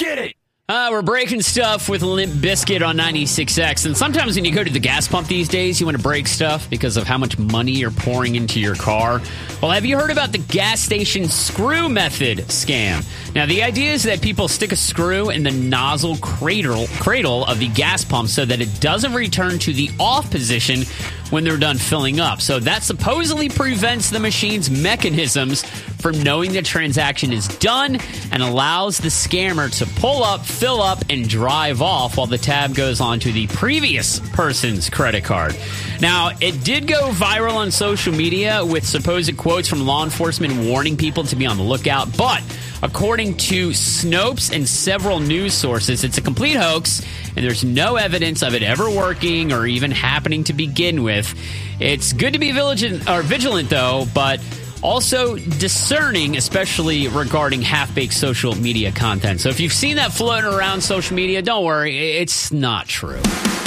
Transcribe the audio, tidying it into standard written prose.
get it. We're breaking stuff with Limp Bizkit on 96X. And sometimes when you go to the gas pump these days, you want to break stuff because of how much money you're pouring into your car. Well, have you heard about the gas station screw method scam? Now, the idea is that people stick a screw in the nozzle cradle of the gas pump so that it doesn't return to the off position when they're done filling up. So that supposedly prevents the machine's mechanisms from knowing the transaction is done and allows the scammer to pull up, fill up, and drive off while the tab goes on to the previous person's credit card. Now, it did go viral on social media with supposed quotes from law enforcement warning people to be on the lookout, but according to Snopes and several news sources, it's a complete hoax, and there's no evidence of it ever working or even happening to begin with. It's good to be vigilant, though, but also discerning, especially regarding half-baked social media content. So if you've seen that floating around social media, don't worry, it's not true.